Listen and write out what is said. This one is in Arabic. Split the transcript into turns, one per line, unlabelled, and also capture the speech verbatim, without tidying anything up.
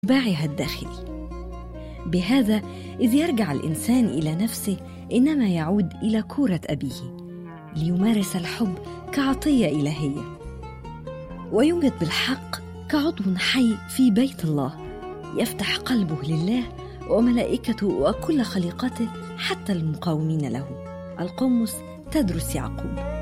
إشباعها الداخلي. بهذا إذ يرجع الإنسان إلى نفسه إنما يعود إلى كورة أبيه ليمارس الحب كعطية إلهية، ويوجد بالحق كعضو حي في بيت الله يفتح قلبه لله وملائكته وكل خليقته حتى المقاومين له. القمص تدرس يعقوب.